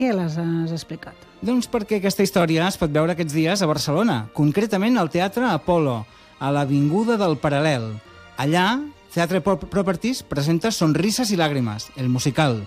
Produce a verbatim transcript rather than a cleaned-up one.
Què les has explicat? Doncs perquè aquesta història es pot veure aquests dies a Barcelona, concretament al Teatre Apolo, a l'Avinguda del Paral·lel. Allà, Teatre Properties presenta Sonrises i Làgrimes, el musical.